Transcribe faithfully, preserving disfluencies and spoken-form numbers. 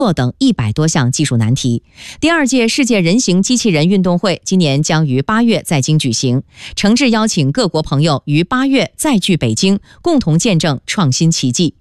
等一百多项技术难题。第二届世界人形机器人运动会今年将于八月在京举行，诚挚邀请各国朋友于八月再聚北京，共同见证创新奇迹。